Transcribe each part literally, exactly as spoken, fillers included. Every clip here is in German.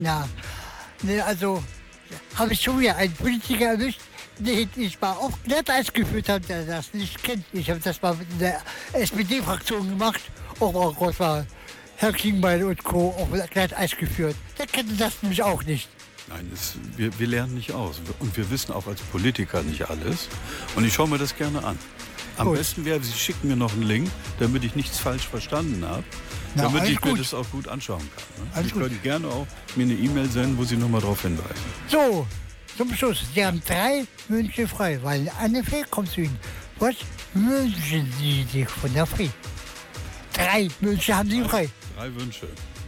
Ja, ne, also habe ich schon wieder einen Politiker erwischt, den ich mal auch nett geführt habe, der das nicht kennt. Ich habe das mal mit der S P D-Fraktion gemacht, auch mal groß war Herr Klingbeil und Co. auch gleich Eis geführt. Der kennt das nämlich auch nicht. Nein, es, wir, wir lernen nicht aus und wir wissen auch als Politiker nicht alles. Und ich schaue mir das gerne an. Am gut. besten wäre, Sie schicken mir noch einen Link, damit ich nichts falsch verstanden habe, Na, damit ich gut. mir das auch gut anschauen kann. Ne? Sie können gerne auch mir eine E-Mail senden, wo Sie nochmal darauf hinweisen. So, zum Schluss. Sie haben drei Wünsche frei, weil Anne Fee kommt zu Ihnen. Was wünschen Sie sich von der Fee? Drei Wünsche haben Sie frei. Drei Wünsche.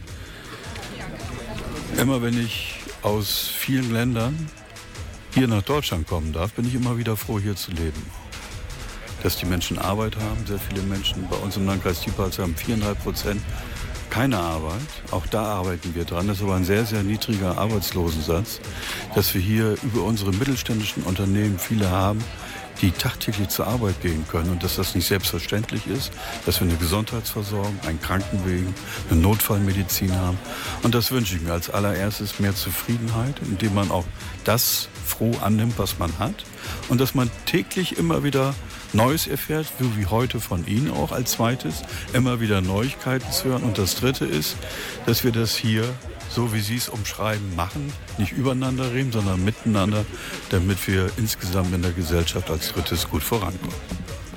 Immer wenn ich aus vielen Ländern hier nach Deutschland kommen darf, bin ich immer wieder froh, hier zu leben. Dass die Menschen Arbeit haben, sehr viele Menschen bei uns im Landkreis Diepholz haben viereinhalb Prozent keine Arbeit. Auch da arbeiten wir dran. Das ist aber ein sehr, sehr niedriger Arbeitslosensatz, dass wir hier über unsere mittelständischen Unternehmen viele haben, die tagtäglich zur Arbeit gehen können und dass das nicht selbstverständlich ist, dass wir eine Gesundheitsversorgung, einen Krankenwegen, eine Notfallmedizin haben. Und das wünsche ich mir als allererstes mehr Zufriedenheit, indem man auch das froh annimmt, was man hat und dass man täglich immer wieder Neues erfährt, wie heute von Ihnen auch als zweites, immer wieder Neuigkeiten zu hören. Und das dritte ist, dass wir das hier, so wie Sie es umschreiben, machen, nicht übereinander reden, sondern miteinander, damit wir insgesamt in der Gesellschaft als drittes gut vorankommen.